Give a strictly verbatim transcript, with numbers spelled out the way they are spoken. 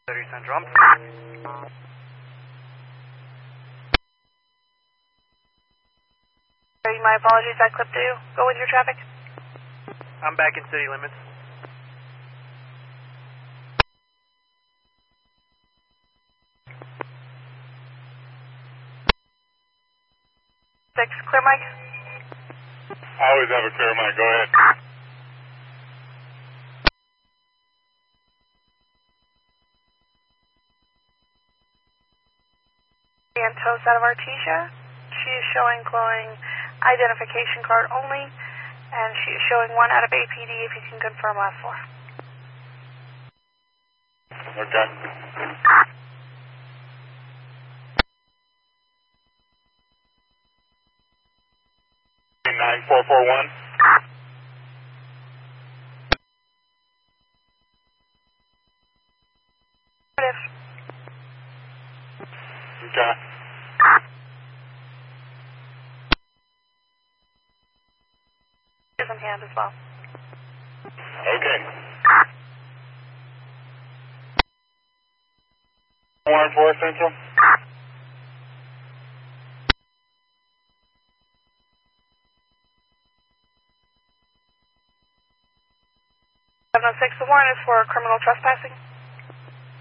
City Central. My apologies, I clipped you. Go with your traffic. I'm back in city limits. Six, clear mic. I always have a clear mic. Go ahead. Santos out of Artesia. She is showing glowing identification card only, and she is showing one out of A P D if you can confirm last four. Okay. nine four four one. Okay. Is on hand as well. Okay. One four Central. seven oh six, the warrant is for criminal trespassing.